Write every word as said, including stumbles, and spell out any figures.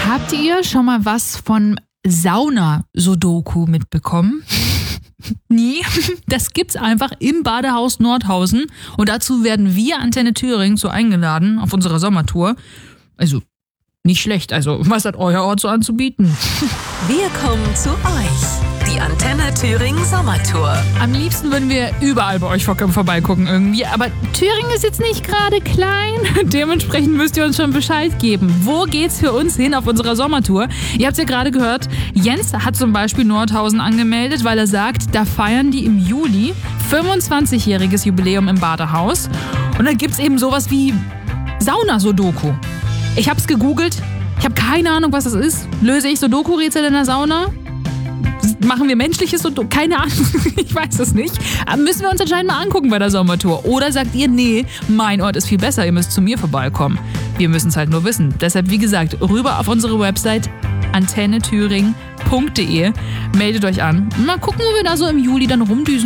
Habt ihr schon mal was von Sauna-Sudoku mitbekommen? Nie. Das gibt's einfach im Badehaus Nordhausen. Und dazu werden wir, Antenne Thüringen, so eingeladen auf unserer Sommertour. Also, nicht schlecht. Also, was hat euer Ort so anzubieten? Wir kommen zu euch. Die Antenne Thüringen Sommertour. Am liebsten würden wir überall bei euch vorbeigucken irgendwie. Aber Thüringen ist jetzt nicht gerade klein. Dementsprechend müsst ihr uns schon Bescheid geben. Wo geht's für uns hin auf unserer Sommertour? Ihr habt es ja gerade gehört. Jens hat zum Beispiel Nordhausen angemeldet, weil er sagt, da feiern die im Juli fünfundzwanzigjähriges Jubiläum im Badehaus. Und dann gibt's eben sowas wie Sauna-Sudoku. Ich hab's gegoogelt. Ich habe keine Ahnung, was das ist. Löse ich Sudoku-Rätsel in der Sauna? Machen wir menschliches Sudoku? Keine Ahnung, ich weiß es nicht. Aber müssen wir uns anscheinend mal angucken bei der Sommertour. Oder sagt ihr, nee, mein Ort ist viel besser, ihr müsst zu mir vorbeikommen. Wir müssen es halt nur wissen. Deshalb, wie gesagt, rüber auf unsere Website antenne thüringen punkt de. Meldet euch an. Mal gucken, wo wir da so im Juli dann rumdüsen.